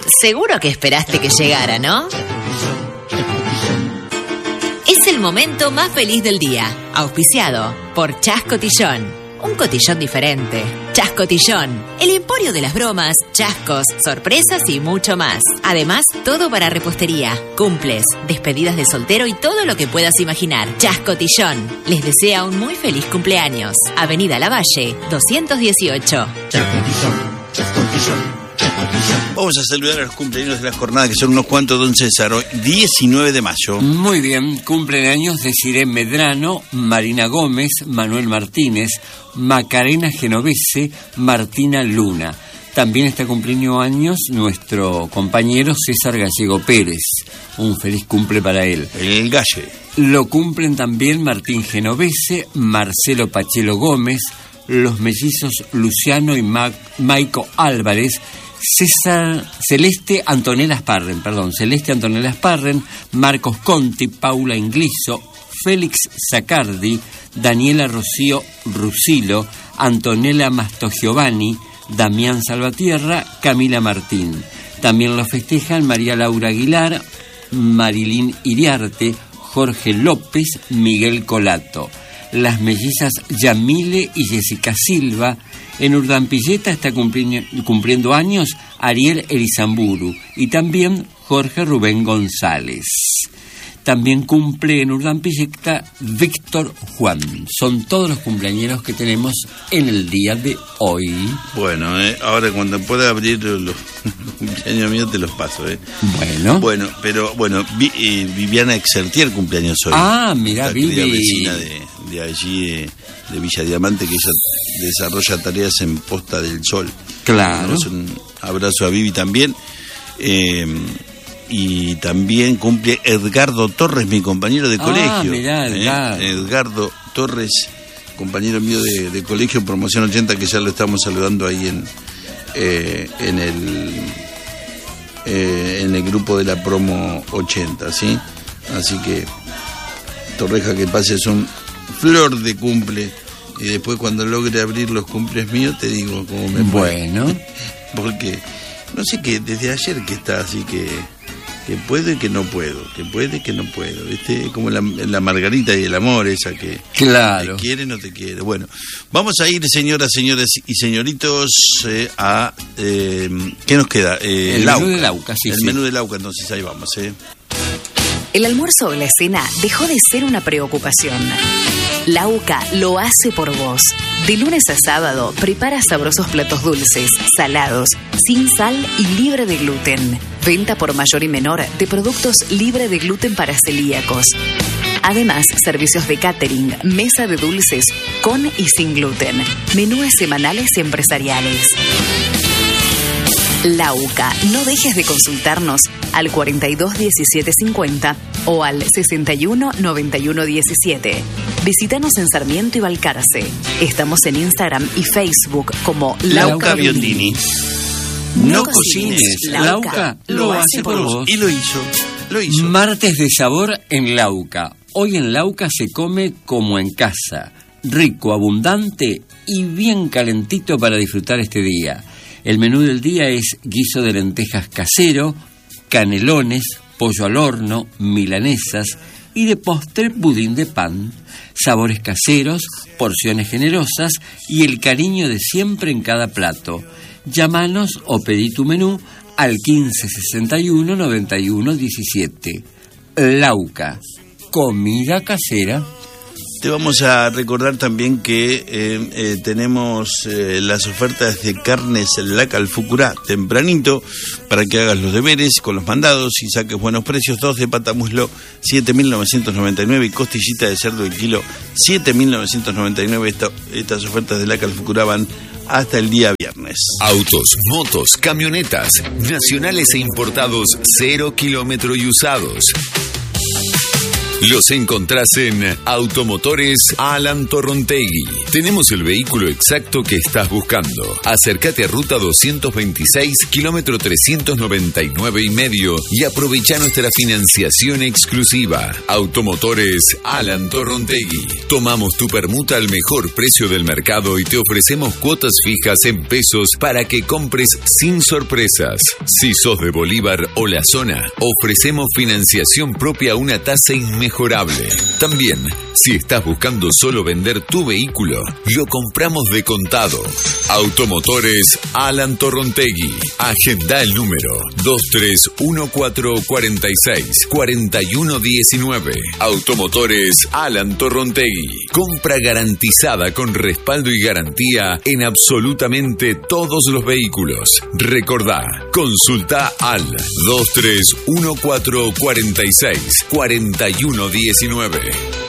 Seguro que esperaste que llegara, ¿no? Es el momento más feliz del día, auspiciado por Chas Cotillón. Un cotillón diferente. Chas Cotillón, el emporio de las bromas, chascos, sorpresas y mucho más. Además, todo para repostería, cumples, despedidas de soltero y todo lo que puedas imaginar. Chas Cotillón les desea un muy feliz cumpleaños. Avenida Lavalle, 218. Chas Cotillón, Chas Cotillón. Vamos a saludar a los cumpleaños de la jornada, que son unos cuantos, don César. Hoy, 19 de mayo. Muy bien, cumplen años Desiree Medrano, Marina Gómez, Manuel Martínez, Macarena Genovese, Martina Luna. También está cumpliendo años nuestro compañero César Gallego Pérez. Un feliz cumple para él. El Galle. Lo cumplen también Martín Genovese, Marcelo Pachelo Gómez, los mellizos Luciano y Maico Álvarez, Celeste Antonella Sparren, Marcos Conti, Paula Ingliso, Félix Zacardi, Daniela Rocío Rusilo, Antonella Mastogiovanni, Damián Salvatierra, Camila Martín. También lo festejan María Laura Aguilar, Marilín Iriarte, Jorge López, Miguel Colato. Las mellizas Yamile y Jessica Silva. En Urdampilleta está cumpliendo años Ariel Erizamburu y también Jorge Rubén González. También cumple en Urdampilleta Víctor Juan. Son todos los cumpleañeros que tenemos en el día de hoy. Bueno, ahora cuando pueda abrir los cumpleaños míos te los paso. Bueno, pero Viviana Exertier cumpleaños hoy. Ah, mira, Vivi. Vecina de allí, de Villa Diamante, que ella desarrolla tareas en Posta del Sol. Claro. Un abrazo a Vivi también. Y también cumple Edgardo Torres, mi compañero de colegio. Mirá, Edgardo Torres, compañero mío de colegio, promoción 80, que ya lo estamos saludando ahí en el grupo de la promo 80, ¿sí? Así que, Torreja, que pases un flor de cumple, y después cuando logre abrir los cumples míos te digo cómo me fue. Bueno. Porque no sé, que desde ayer que está así que puedo y que no puedo, que puede y que no puedo, ¿viste? Como la Margarita y el amor, esa que claro, te quiere, no te quiere. Bueno, vamos a ir, señoras y señoritos, a ¿qué nos queda? El menú de Lauca, sí. El menú de Lauca, entonces ahí vamos, El almuerzo o la cena dejó de ser una preocupación. Lauca lo hace por vos. De lunes a sábado, prepara sabrosos platos dulces, salados, sin sal y libre de gluten. Venta por mayor y menor de productos libre de gluten para celíacos. Además, servicios de catering, mesa de dulces con y sin gluten, menúes semanales y empresariales. Lauca, no dejes de consultarnos al 42 17 50 o al 61 91 17. Visítanos en Sarmiento y Balcarce. Estamos en Instagram y Facebook como Lauca Biondini. No cocines, Lauca lo hace por vos. Y lo hizo. Martes de sabor en Lauca. Hoy en Lauca se come como en casa. Rico, abundante y bien calentito para disfrutar este día. El menú del día es guiso de lentejas casero, canelones, pollo al horno, milanesas y de postre budín de pan. Sabores caseros, porciones generosas y el cariño de siempre en cada plato. Llámanos o pedí tu menú al 1561 91 17. Lauca, comida casera. Te vamos a recordar también que tenemos las ofertas de carnes La Calfucurá tempranito para que hagas los deberes con los mandados y saques buenos precios. 2 de patamuslo, 7.999 y costillita de cerdo el kilo, 7.999. Estas ofertas de La Calfucurá van hasta el día viernes. Autos, motos, camionetas, nacionales e importados, 0 kilómetro y usados. Los encontrás en Automotores Alan Torrontegui. Tenemos el vehículo exacto que estás buscando. Acércate a Ruta 226, kilómetro 399,5 y aprovecha nuestra financiación exclusiva. Automotores Alan Torrontegui. Tomamos tu permuta al mejor precio del mercado y te ofrecemos cuotas fijas en pesos para que compres sin sorpresas. Si sos de Bolívar o la zona, ofrecemos financiación propia a una tasa inmejorable. También, si estás buscando solo vender tu vehículo, lo compramos de contado. Automotores Alan Torrontegui. Agenda el número 2314464119. Automotores Alan Torrontegui. Compra garantizada con respaldo y garantía en absolutamente todos los vehículos. Recordá, consulta al 2314464119.